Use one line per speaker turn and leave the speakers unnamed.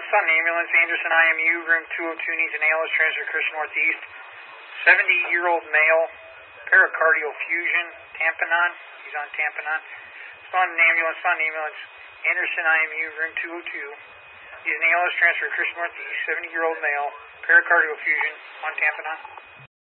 Sutton Ambulance, Anderson IMU, room 202, needs an ALS transfer, Christian Northeast. 70-year-old male, pericardial fusion, Tampanon. He's on Tampanon. Sutton Ambulance, Anderson IMU, room 202. Needs an ALS transfer, Christian Northeast. 70-year-old male, pericardial fusion on Tampanon.